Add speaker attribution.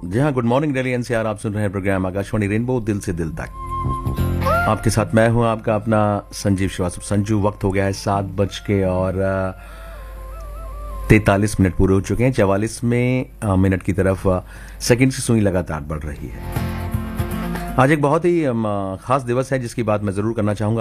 Speaker 1: जी हाँ, good morning Delhi NCR. आप सुन रहे हैं प्रोग्राम आकाशवाणी रेनबो दिल से दिल तक। आपके साथ मैं हूं आपका अपना संजीव श्रीवास्तव। संजू, वक्त हो गया है 7:43 पूरे हो चुके हैं। 44 मिनट की तरफ सेकंड की सुई लगातार बढ़ रही है। आज एक बहुत ही खास दिवस है जिसकी बात मैं जरूर करना चाहूंगा।